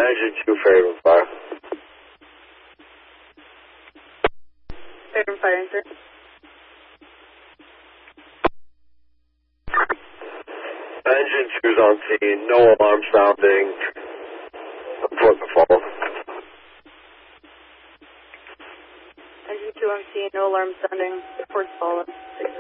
Engine 2 Fairhaven Fire. Fairhaven Fire, answer. Engine 2's on scene, no alarm sounding. Report the fall. Engine 2 on scene, no alarm sounding. Report's fallen.